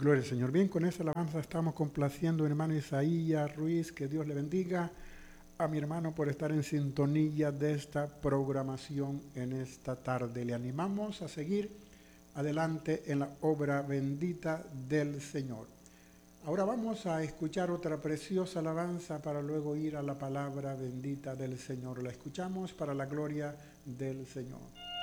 Gloria al Señor. Bien, con esta alabanza estamos complaciendo a mi hermano Isaías Ruiz, que Dios le bendiga a mi hermano por estar en sintonía de esta programación en esta tarde. Le animamos a seguir adelante en la obra bendita del Señor. Ahora vamos a escuchar otra preciosa alabanza para luego ir a la palabra bendita del Señor. La escuchamos para la gloria del Señor.